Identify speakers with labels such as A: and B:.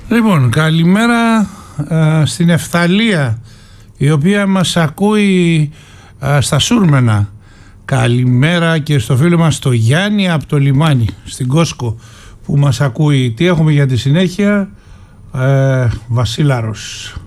A: Λοιπόν, καλημέρα στην Ευθαλία, η οποία μας ακούει στα Σούρμενα. Καλημέρα και στο φίλο μας το Γιάννη από το λιμάνι, στην Κόσκο, που μας ακούει. Τι έχουμε για τη συνέχεια? Βασίλαρος.